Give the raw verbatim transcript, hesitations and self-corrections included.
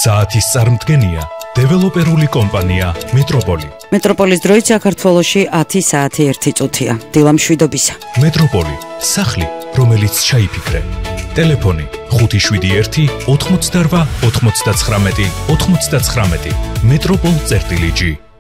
საათის წარმდგენია დეველოპერული კომპანია მეტროპოლი. მეტროპოლის დროით საქართველოში ათი საათი ერთი წუთია. დილა მშვიდობისა. მეტროპოლი, სახლი, რომელიც ჩაიფიქრე. ტელეფონი ხუთი შვიდი ერთი ოთხმოცდაორვა ოცდათხმეტი ოცდათხმეტი. მეტროპოლ წერტილი ჯი.